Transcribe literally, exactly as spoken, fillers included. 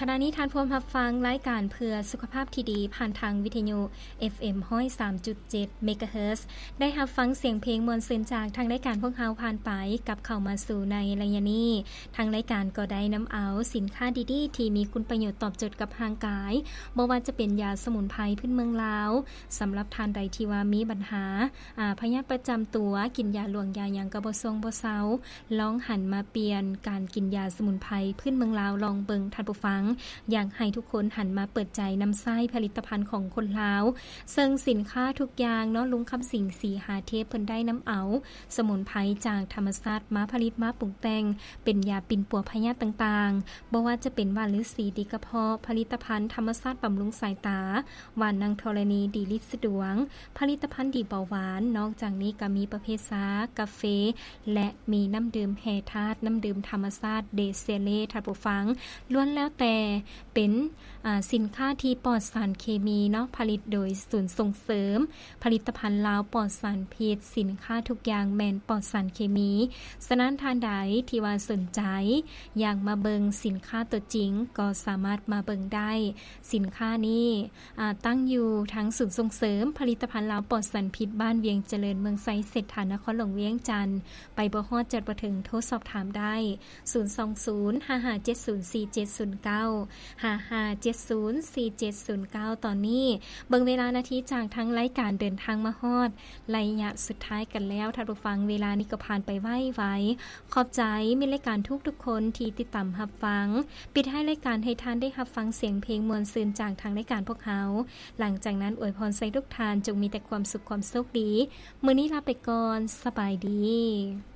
ขณะนี้ท่านผู้รับฟังรายการเพื่อสุขภาพที่ดีผ่านทางวิทยุ เอฟ เอ็ม หนึ่งศูนย์สามจุดเจ็ด เมกะเฮิรตซ์ได้รับฟังเสียงเพลงมวลซื่นจากทางรายการพวกเฮาผ่านไปกับเข้ามาสู่ในระยะนี้ทางรายการก็ได้นำเอาสินค้าดีๆที่มีคุณประโยชน์ตอบโจทย์กับร่างกายบ่ว่าจะเป็นยาสมุนไพรพื้นเมืองลาวสำหรับท่านใดที่ว่ามีปัญหาอ่าพยาธิประจำตัวกินยาหลวงยาหยังก็บ่ทรงบ่เซาลองหันมาเปลี่ยนการกินยาสมุนไพรพื้นเมืองลาวลองเบิ่งท่านผู้ฟังอยากให้ทุกคนหันมาเปิดใจนำไส้ผลิตภัณฑ์ของคนลาวซึ่งสินค้าทุกอย่างเนาะลุงคำสิงสีหาเทพเพิ่นได้นำเอาสมุนไพรจากธรรมชาติมาผลิตมาปรุงแต่งเป็นยาปิ่นปัวพยาธิต่างๆบ่ว่าจะเป็นว่านฤาษีดีกระเพาะผลิตภัณฑ์ธรรมชาติบำรุงสายตาว่านนางธรณีดีลิดสะดวงผลิตภัณฑ์ดีเบาหวานนอกจากนี้ก็มีประเภทชากาแฟและมีน้ำดื่มแห่ธาตุน้ำดื่มธรรมชาติเดเซเลท่านผู้ฟังล้วนแล้วแต่เป็นสินค้าที่ปลอดสารเคมีเนาะผลิตโดยศูนย์ส่งเสริมผลิตภัณฑ์ลาวปลอดสารพิษสินค้าทุกอย่างแม่นปลอดสารเคมีฉะนั้นท่านใดที่ว่าสนใจอยากมาเบิงสินค้าตัวจริงก็สามารถมาเบิงได้สินค้านี้ตั้งอยู่ทั้งศูนย์ส่งเสริมผลิตภัณฑ์ลาวปลอดสารพิษบ้านเวียงเจริญเมืองไซเศรษฐานครหลวงเวียงจันทน์ไปบ่ฮอดจัดบ่ถึงโทรสอบถามได้ศูนย์ สอง ศูนย์ ห้า ห้า เจ็ด ศูนย์ สี่ เจ็ด ศูนย์ เก้า ห้า ห้า เจ็ด ศูนย์ สี่ เจ็ด ศูนย์ เก้าตอนนี้เบิ่งเวลานาทีจากทั้งรายการเดินทางมาฮอดระยะสุดท้ายกันแล้วท่านผู้ฟังเวลานี้ก็ผ่านไปไวไวขอบใจมีรายการทุกๆคนที่ติดตามรับฟังปิดให้รายการให้ท่านได้รับฟังเสียงเพลงมวลซื่นจากทางรายการพวกเฮาหลังจากนั้นอวยพรใส่ทุกท่านจงมีแต่ความสุขความโชคดีมื้อนี้ลาไปก่อนสบายดี